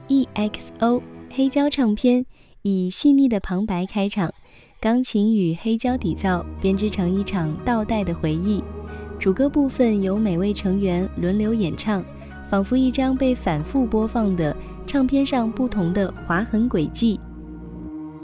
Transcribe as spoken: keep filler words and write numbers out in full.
E X O 黑胶唱片以细腻的旁白开场，钢琴与黑胶底噪编织成一场倒带的回忆。主歌部分由每位成员轮流演唱，仿佛一张被反复播放的唱片上不同的划痕轨迹。